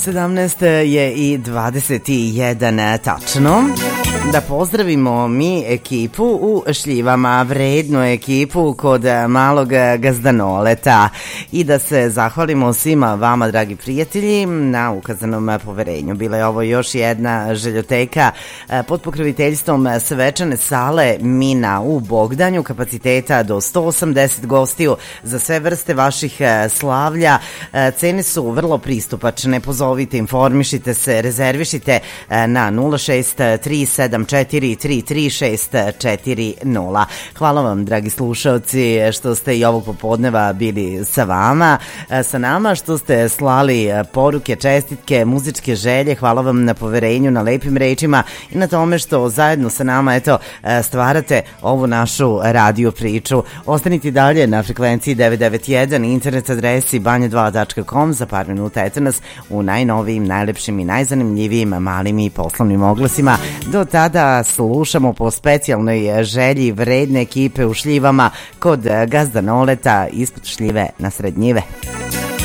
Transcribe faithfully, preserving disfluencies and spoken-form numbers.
sedamnaest je i dvadeset jedan tačno. Da pozdravimo mi ekipu u Šljivama, vrednu ekipu kod malog Gazdanoleta i da se zahvalimo svima vama, dragi prijatelji, na ukazanom poverenju. Bila je ovo još jedna željoteka pod pokroviteljstvom svečane sale Mina u Bogdanju, kapaciteta do sto osamdeset gostiju za sve vrste vaših slavlja. Cene su vrlo pristupačne, pozovite, informišite se, rezervišite na nula šest tri sedam četiri tri tri šest četiri nula. Hvala vam, dragi slušalci, što ste i ovog popodneva bili sa vama, sa nama, što ste slali poruke, čestitke, muzičke želje. Hvala vam na poverenju, na lepim rečima i na tome što zajedno sa nama, eto, stvarate ovu našu radio priču. Ostanite dalje na frekvenciji devet devet jedan, internet adresi banja dva tačka com. Za par minuta eto nas u najnovijim, najlepšim i najzanimljivijim malim i poslovnim oglasima. Do tada slušamo po specijalnoj želji vredne ekipe u Šljivama kod Gazdanoleta ispod šljive na Srednjive.